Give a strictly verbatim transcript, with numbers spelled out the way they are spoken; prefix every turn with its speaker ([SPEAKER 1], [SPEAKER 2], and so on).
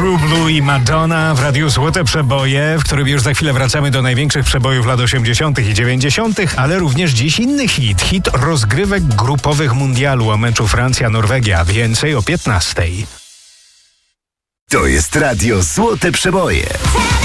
[SPEAKER 1] True Blue i Madonna w Radiu Złote Przeboje, w którym już za chwilę wracamy do największych przebojów lat osiemdziesiątych i dziewięćdziesiątych, ale również dziś inny hit. Hit rozgrywek grupowych mundialu o meczu Francja-Norwegia. Więcej o piętnastej.
[SPEAKER 2] To jest Radio Złote Przeboje.